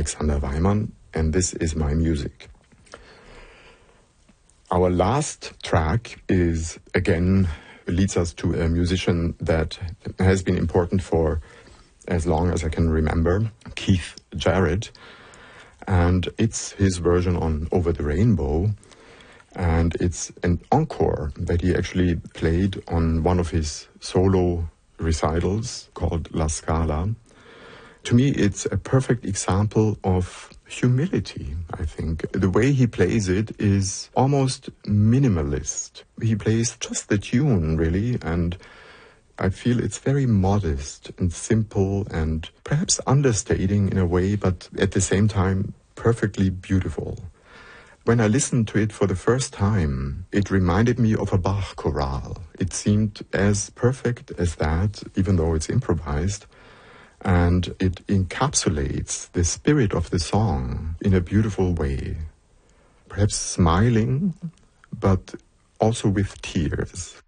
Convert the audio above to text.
Alexander Weimann, and this is my music. Our last track is, again, leads us to a musician that has been important for as long as I can remember, Keith Jarrett. And it's his version on Over the Rainbow. And it's an encore that he actually played on one of his solo recitals called La Scala. To me, it's a perfect example of humility, I think. The way he plays it is almost minimalist. He plays just the tune, really, and I feel it's very modest and simple and perhaps understating in a way, but at the same time, perfectly beautiful. When I listened to it for the first time, it reminded me of a Bach chorale. It seemed as perfect as that, even though it's improvised. And it encapsulates the spirit of the song in a beautiful way. Perhaps smiling, but also with tears.